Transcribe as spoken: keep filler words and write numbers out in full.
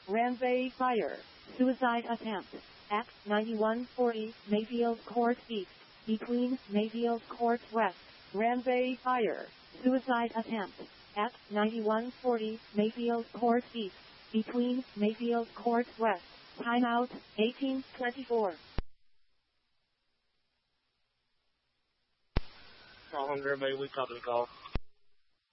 Ranbay fire. Suicide attempt. At ninety-one forty Mayfield Court East. Between Mayfield Court West. Ranbay fire. Suicide attempt. At ninety-one forty Mayfield Court East. Between Mayfield Court West. Timeout, eighteen twenty-four. Call home, everybody. We copy the call.